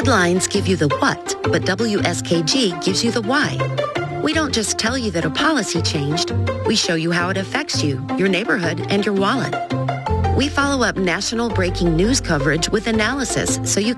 Headlines give you the what, but WSKG gives you the why. We don't just tell you that a policy changed. We show you how it affects you, your neighborhood, and your wallet. We follow up national breaking news coverage with analysis so you can